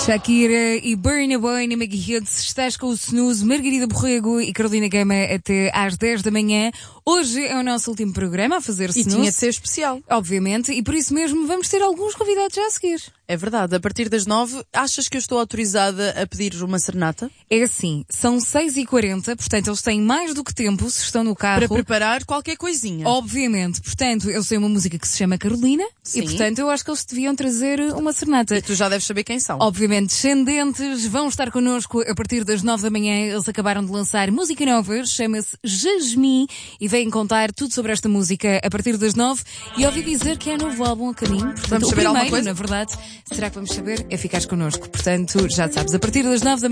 Shakira e Burna Boy na Mega Hits. Estás com o Snooze, Margarida Borrego e Carolina Gama até às 10 da manhã. Hoje é o nosso último programa a fazer Snooze. E tinha de ser especial. Obviamente, e por isso mesmo vamos ter alguns convidados já a seguir. É verdade, a partir das 9, achas que eu estou autorizada a pedir uma serenata? É assim, são 6h40, portanto eles têm mais do que tempo se estão no carro. Para preparar qualquer coisinha. Obviamente, portanto, eu sei uma música que se chama Carolina. Sim. E portanto eu acho que eles deviam trazer uma serenata. E tu já deves saber quem são. Obviamente, descendentes vão estar connosco a partir das 9 da manhã. Eles acabaram de lançar música nova, chama-se Jasmine, e vêm contar tudo sobre esta música a partir das 9. E ouvi dizer que é novo álbum a caminho. Portanto, vamos saber o primeiro, alguma coisa? na verdade. Será que vamos saber? É ficares connosco. Portanto, já sabes, a partir das 9 da manhã